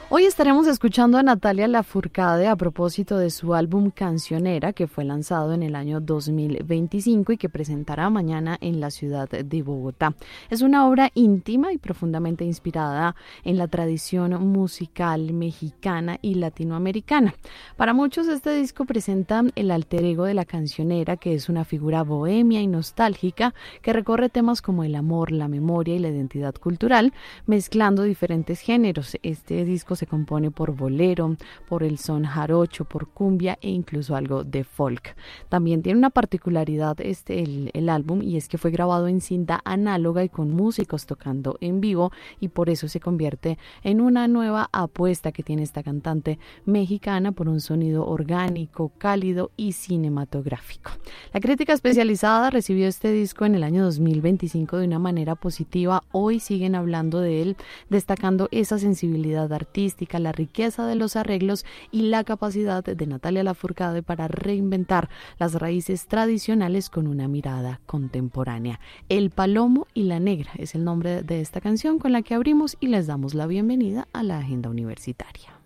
Hoy estaremos escuchando a Natalia Lafourcade a propósito de su álbum Cancionera, que fue lanzado en el año 2025 y que presentará mañana en la ciudad de Bogotá. Es una obra íntima y profundamente inspirada en la tradición musical mexicana y latinoamericana. Para muchos este disco presenta el alter ego de la cancionera, que es una figura bohemia y nostálgica que recorre temas como el amor, la memoria y la identidad cultural, mezclando diferentes géneros. Este disco se compone por bolero, por el son jarocho, por cumbia e incluso algo de folk. También tiene una particularidad el álbum, y es que fue grabado en cinta análoga y con músicos tocando en vivo, y por eso se convierte en una nueva apuesta que tiene esta cantante mexicana por un sonido orgánico, cálido y cinematográfico. La crítica especializada recibió este disco en el año 2025 de una manera positiva. Hoy siguen hablando de él, destacando esa sensibilidad artística, la riqueza de los arreglos y la capacidad de Natalia Lafourcade para reinventar las raíces tradicionales con una mirada contemporánea. El Palomo y la Negra es el nombre de esta canción con la que abrimos y les damos la bienvenida a la Agenda Universitaria.